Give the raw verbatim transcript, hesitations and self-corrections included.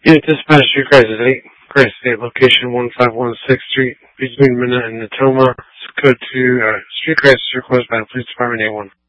Unit dispatch, Street Crisis eight. Crisis eight, location one five one sixth Street, between Minna and Natoma. Code two, uh, Street Crisis request by the Police Department A one.